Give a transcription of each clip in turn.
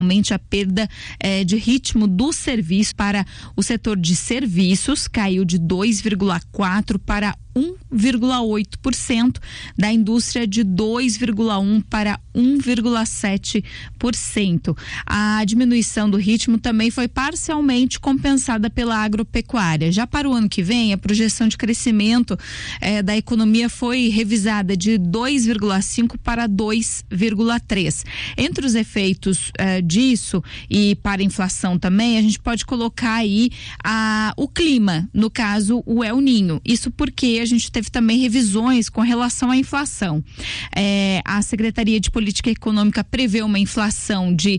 a perda de ritmo do serviço para o setor de serviços caiu de 2,4% para 1,8%, da indústria de 2,1% para 1,7%. A diminuição do ritmo também foi parcialmente compensada pela agropecuária. Já para o ano que vem, a projeção de crescimento da economia foi revisada de 2,5% para 2,3%. Entre os efeitos disso e para a inflação também, a gente pode colocar aí o clima, no caso o El Niño. Isso porque a gente teve também revisões com relação à inflação. A Secretaria de Política Econômica prevê uma inflação de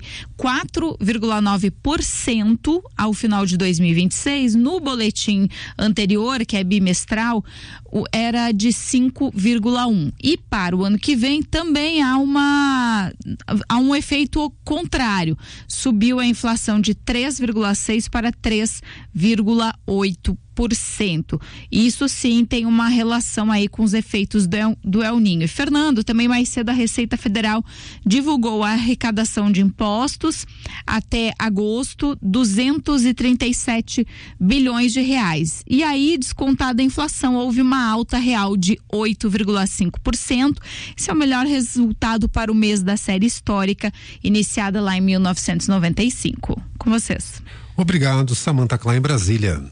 4,9% ao final de 2026. No boletim anterior, que é bimestral, era de 5,1%. E para o ano que vem também há um efeito contrário. Subiu a inflação de 3,6% para 3,8%. Isso sim tem uma relação aí com os efeitos do El Niño. E Fernando, também mais cedo a Receita Federal divulgou a arrecadação de impostos até agosto, 237 bilhões de reais. E aí, descontada a inflação, houve uma alta real de 8,5%. Esse é o melhor resultado para o mês da série histórica, iniciada lá em 1995. Com vocês. Obrigado, Samantha Klein, Brasília.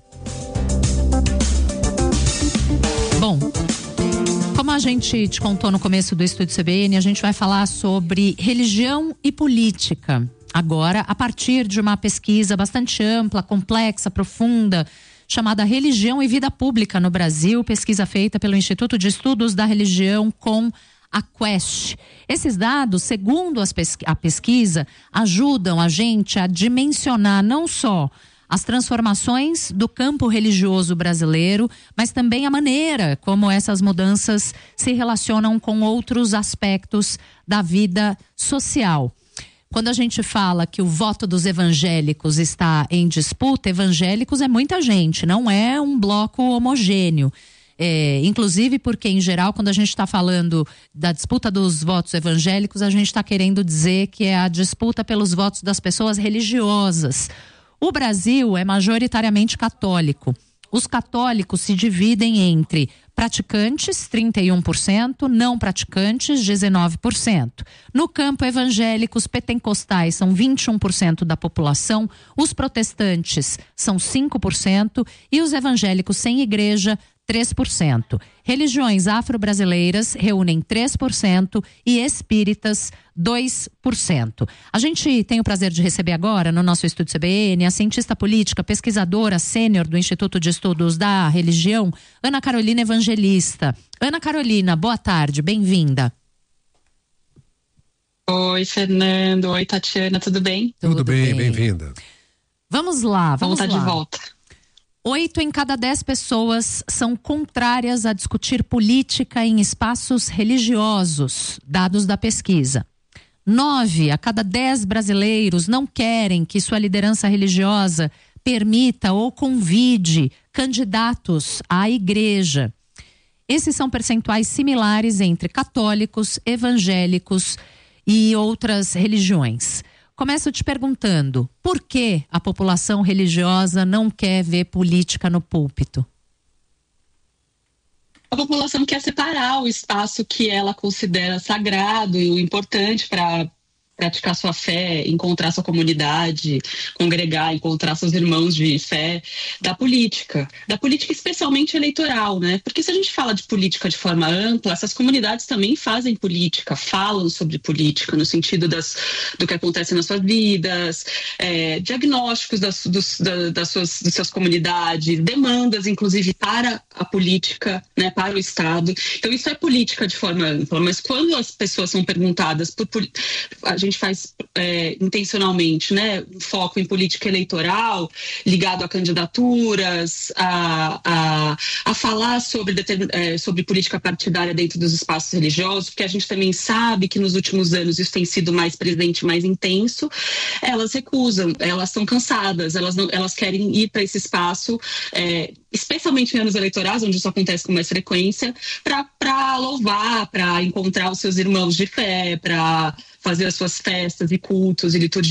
Bom, como a gente te contou no começo do Estúdio CBN, a gente vai falar sobre religião e política. Agora, a partir de uma pesquisa bastante ampla, complexa, profunda, chamada Religião e Vida Pública no Brasil, pesquisa feita pelo Instituto de Estudos da Religião com a Quest. Esses dados, segundo a pesquisa, ajudam a gente a dimensionar não só as transformações do campo religioso brasileiro, mas também a maneira como essas mudanças se relacionam com outros aspectos da vida social. Quando a gente fala que o voto dos evangélicos está em disputa, evangélicos é muita gente, não é um bloco homogêneo. Inclusive porque, em geral, quando a gente está falando da disputa dos votos evangélicos, a gente está querendo dizer que é a disputa pelos votos das pessoas religiosas. O Brasil é majoritariamente católico. Os católicos se dividem entre praticantes, 31%, não praticantes, 19%. No campo evangélico, os pentecostais são 21% da população, os protestantes são 5% e os evangélicos sem igreja, 3%. Religiões afro-brasileiras reúnem 3% e espíritas 2%. A gente tem o prazer de receber agora no nosso Estúdio CBN a cientista política, pesquisadora sênior do Instituto de Estudos da Religião, Ana Carolina Evangelista. Ana Carolina, boa tarde, bem-vinda. Oi, Fernando. Oi, Tatiana, tudo bem? Tudo bem, bem-vinda. Vamos lá. Vamos estar de volta. 8 em cada 10 pessoas são contrárias a discutir política em espaços religiosos, dados da pesquisa. 9 a cada 10 brasileiros não querem que sua liderança religiosa permita ou convide candidatos à igreja. Esses são percentuais similares entre católicos, evangélicos e outras religiões. Começo te perguntando, por que a população religiosa não quer ver política no púlpito? A população quer separar o espaço que ela considera sagrado e importante para praticar sua fé, encontrar sua comunidade, congregar, encontrar seus irmãos de fé, da política especialmente eleitoral, né? Porque se a gente fala de política de forma ampla, essas comunidades também fazem política, falam sobre política no sentido do que acontece nas suas vidas, diagnósticos das suas comunidades, demandas, inclusive, para a política, né, para o Estado. Então, isso é política de forma ampla, mas quando as pessoas são perguntadas a gente faz intencionalmente, né, um foco em política eleitoral ligado a candidaturas, a falar sobre política partidária dentro dos espaços religiosos, porque a gente também sabe que nos últimos anos isso tem sido mais presente, mais intenso. Elas recusam, elas estão cansadas, elas querem ir para esse espaço especialmente em anos eleitorais, onde isso acontece com mais frequência, para louvar, para encontrar os seus irmãos de fé, para fazer as suas festas e cultos e liturgias